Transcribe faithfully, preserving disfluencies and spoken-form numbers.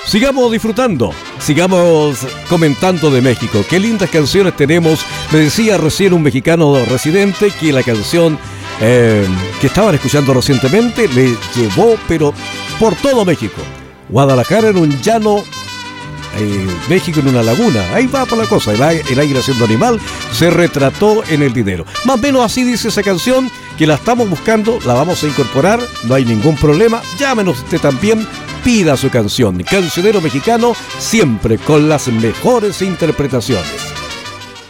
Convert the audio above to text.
Sigamos disfrutando, sigamos comentando de México. Qué lindas canciones tenemos. Me decía recién un mexicano residente que la canción eh, que estaban escuchando recientemente le llevó, pero por todo México. Guadalajara en un llano, eh, México en una laguna. Ahí va por la cosa. El, el águila siendo animal se retrató en el dinero. Más o menos así dice esa canción, que la estamos buscando, la vamos a incorporar, no hay ningún problema. Llámenos usted también. Pida su canción. Cancionero mexicano, siempre con las mejores interpretaciones.